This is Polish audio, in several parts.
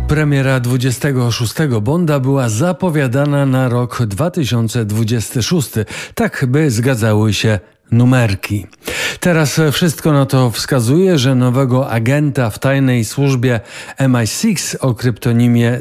Premiera 26 Bonda była zapowiadana na rok 2026, tak by zgadzały się numerki. Teraz wszystko na to wskazuje, że nowego agenta w tajnej służbie MI6 o kryptonimie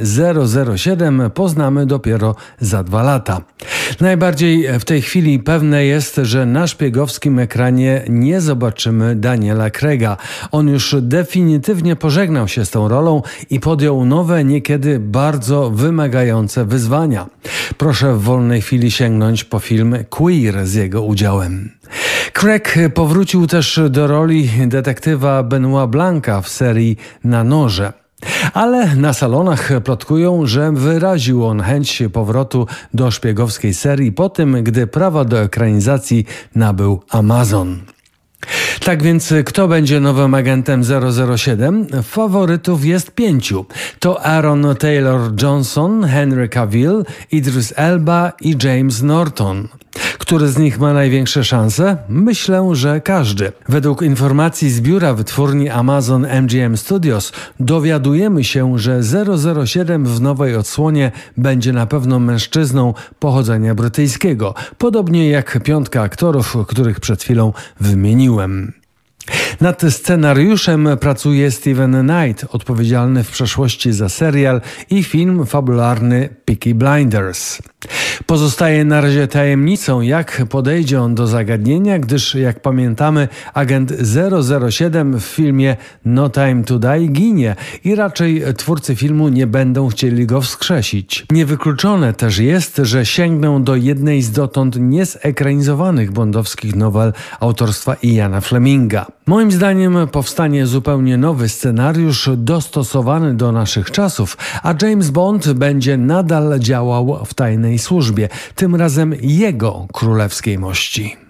007 poznamy dopiero za 2 lata. Najbardziej w tej chwili pewne jest, że na szpiegowskim ekranie nie zobaczymy Daniela Craiga. On już definitywnie pożegnał się z tą rolą i podjął nowe, niekiedy bardzo wymagające wyzwania. Proszę w wolnej chwili sięgnąć po film Queer z jego udziałem. Craig powrócił też do roli detektywa Benoit Blanca w serii Na noże. Ale na salonach plotkują, że wyraził on chęć powrotu do szpiegowskiej serii po tym, gdy prawa do ekranizacji nabył Amazon. Tak więc kto będzie nowym agentem 007? Faworytów jest 5. To Aaron Taylor-Johnson, Henry Cavill, Idris Elba i James Norton. Który z nich ma największe szanse? Myślę, że każdy. Według informacji z biura wytwórni Amazon MGM Studios dowiadujemy się, że 007 w nowej odsłonie będzie na pewno mężczyzną pochodzenia brytyjskiego, podobnie jak 5 aktorów, których przed chwilą wymieniłem. Nad scenariuszem pracuje Steven Knight, odpowiedzialny w przeszłości za serial i film fabularny Peaky Blinders. Pozostaje na razie tajemnicą, jak podejdzie on do zagadnienia, gdyż, jak pamiętamy, agent 007 w filmie No Time to Die ginie i raczej twórcy filmu nie będą chcieli go wskrzesić. Niewykluczone też jest, że sięgną do jednej z dotąd niezekranizowanych bondowskich nowel autorstwa Iana Fleminga. Moim zdaniem powstanie zupełnie nowy scenariusz dostosowany do naszych czasów, a James Bond będzie nadal działał w tajnej służbie, tym razem jego królewskiej mości.